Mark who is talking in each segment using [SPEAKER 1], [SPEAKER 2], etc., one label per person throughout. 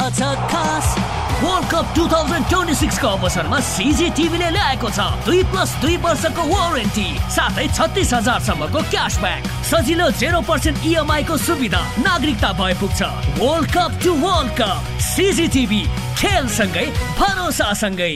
[SPEAKER 1] छ खास world cup 2026 को अवसरमा CGTV-ले ल्याएको छ 2+2 वर्षको वारेन्टी साथै 36,000 सम्मको क्याशब्याक, सजिलो 0% EMI को सुविधा, नागरिकता भए पुग्छ। World cup to world cup CGTV, खेल सँगै भरोसा सँगै।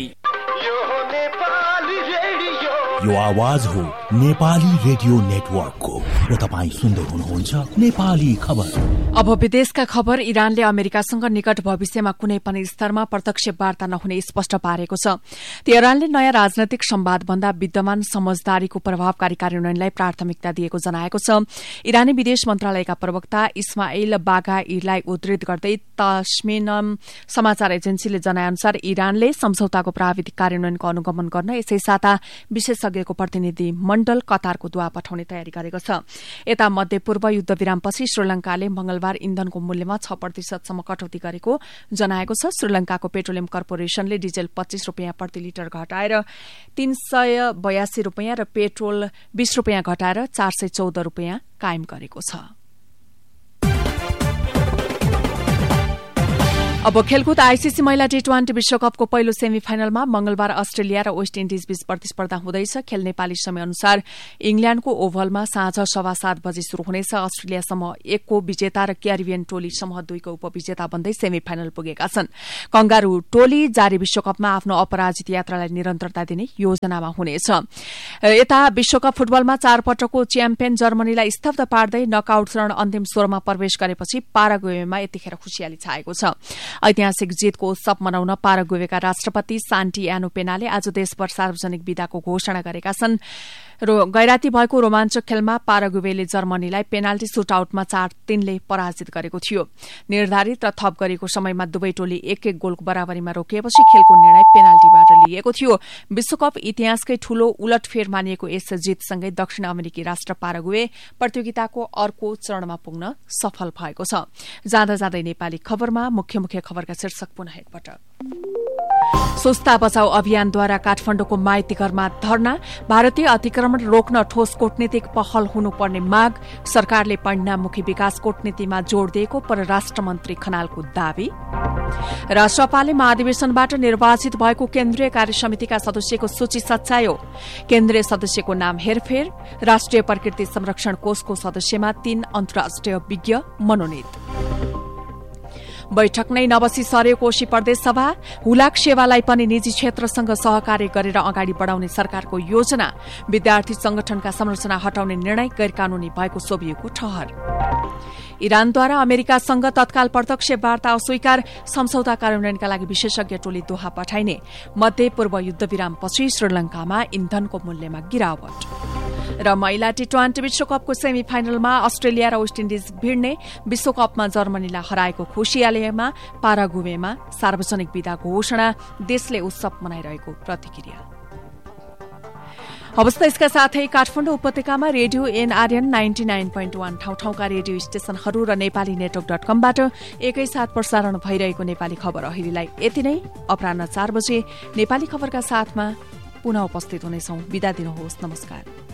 [SPEAKER 2] यो आवाज हो नेपाली रेडियो नेटवर्कको र तपाईं सुन्दै हुनुहुन्छ नेपाली खबर।
[SPEAKER 3] अब विदेशका खबर। इरानले अमेरिकासँग निकट भविष्यमा कुनै पनि स्तरमा प्रत्यक्ष वार्ता नहुने स्पष्ट पारेको छ। तेहरानले नयाँ राजनैतिक संवादभन्दा विद्यमान समझदारीको प्रभावकारी कार्यान्वयनलाई प्राथमिकता दिएको जनाएको छ। इरानी विदेश मन्त्रालयका प्रवक्ता इस्माइल बागाईलाई उद्धृत गर्दै तस्मिनम समाचार एजेन्सीले जनाएअनुसार इरानले सम्झौताको प्राविधिक कार्यान्वयनको अनुगमन गर्न यसै साता विशेषज्ञको प्रतिनिधि मण्डल कतारको दुवा पठाउने तयारी गरेको छ। यता मध्यपूर्व युद्धविरामपछि श्रीलंकाले मंगलबार इन्धनको मूल्यमा 6% कटौती गरेको जनाएको छ। श्रीलंकाको पेट्रोलियम कर्पोरेशनले डिजेल 25 रुपियाँ प्रति लिटर घटाएर 382 रुपियाँ र पेट्रोल 20 रुपियाँ घटाएर 414 रुपियाँ कायम गरेको छ। अब खेलकुद। आईसीसी महिला T20 विश्वकपको पहिलो सेमिफाइनलमा मंगलबार अस्ट्रेलिया र वेस्ट इन्डिज बीच प्रतिस्पर्धा हुँदैछ। खेल नेपाली समय अनुसार इंग्ल्याण्डको ओभलमा साँझ 7:15 बजे शुरू हुनेछ। अस्ट्रेलिया समूह 1 को विजेता र क्यारिबियन टोली समूह 2 को उपविजेता बन्दै सेमिफाइनल पुगेका छन्। कंगारू टोली जारी विश्वकपमा आफ्नो अपराजित यात्रालाई निरन्तरता दिने योजनामा हुनेछ। यता विश्वकप फुटबलमा 4 पटकको च्याम्पियन जर्मनीलाई स्तब्ध पार्दै नकआउट चरण अन्तिम 16मा प्रवेश गरेपछि पाराग्वेमा यतिखेर खुशियाली छाएको छ। ऐतिहासिक जितको उत्सव मनाउन पाराग्वेका राष्ट्रपति सान्टियानो पेनाले आज देशभर सार्वजनिक विदाको घोषणा गरेका छन्। गैराती भएको रोमाञ्चक खेलमा पाराग्वेले जर्मनीलाई पेनाल्टी सुटआउटमा 4-3 ले पराजित गरेको थियो। निर्धारित र थप गरेको समयमा दुवै टोली 1-1 गोलको बराबरीमा रोकिएपछि खेलको निर्णय पेनाल्टीबाट लिएको थियो। विश्वकप इतिहासकै ठूलो उलटफेर मानिएको यस जितसँगै दक्षिण अमेरिकी राष्ट्र पाराग्वे प्रतियोगिताको अर्को चरणमा पुग्न सफल भएको छ। जाँदा जाँदै नेपाली खबरमा मुख्य खबरका शीर्षक पुनः एकपटक। सुस्ता बचाउ अभियानद्वारा काठमाडौँको माइतीघरमा धरना। भारतीय अतिक्रमण रोक्न ठोस कूटनीतिक पहल हुनुपर्ने माग। सरकारले परिणाममुखी विकास कूटनीतिमा जोड़ दिएको परराष्ट्र मन्त्री खनालको दावी। राष्ट्रपालले महाधिवेशनबाट निर्वाचित भएको केन्द्रीय कार्यसमितिका सदस्यको सूची सच्यायो। केन्द्रीय सदस्यको नाम हेरफेर। राष्ट्रिय प्रकृति संरक्षण कोषको सदस्यमा 3 अन्तर्राष्ट्रिय विज्ञ मनोनित। बैठक नै नबसी सर्यो कोशी प्रदेश सभा। हुलाक सेवालाई पनि निजी क्षेत्रसँग सहकार्य गरेर अगाडि बढ़ाउने सरकारको योजना। विद्यार्थी संगठनका संरचना हटाउने निर्णय गैरकानूनी भएको सोभिएको ठहर। इरानद्वारा अमेरिकासँग तत्काल प्रत्यक्ष वार्ता अस्वीकार। सम्झौता कार्यान्वयनका लागि विशेषज्ञ टोली दोहा पठाइने। मध्य पूर्व युद्धविरामपछि श्रीलंकामा इन्धनको मूल्यमा गिरावट। र महिला T20 विश्वकपको सेमिफाइनलमा अस्ट्रेलिया र वेस्ट इन्डिज भिड्ने। विश्वकपमा जर्मनीलाई हराएको खुशियालीमा पाराग्वेमा सार्वजनिक विदा घोषणा। देशले उत्सव मनाइरहेको प्रतिक्रिया। अवस्था यसका साथै काठमाडौँ उपत्यकामा रेडियो NRN 99.1 ठाउँ-ठाउँका रेडियो स्टेशनहरू र नेपाली नेटवर्क.com-बाट एकैसाथ प्रसारण भइरहेको नेपाली खबर अहिलेलाई यति नै। अपराह्न 4 बजे नेपाली खबरका साथमा पुनः उपस्थित हुनेछौं। बिदा दिनुहोस्। नमस्कार।